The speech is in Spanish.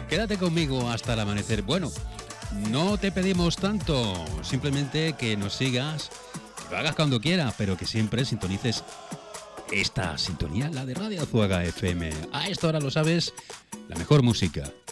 Quédate conmigo hasta el amanecer. Bueno, no te pedimos tanto, simplemente que nos sigas, lo hagas cuando quieras, pero que siempre sintonices esta sintonía, la de Radio Azuaga FM. A esta hora lo sabes, la mejor música